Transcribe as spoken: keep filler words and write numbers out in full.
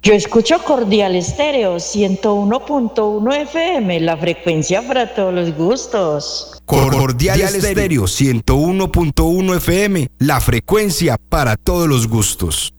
Yo escucho Cordial Estéreo ciento uno punto uno F M, la frecuencia para todos los gustos. Cordial Estéreo ciento uno punto uno F M, la frecuencia para todos los gustos.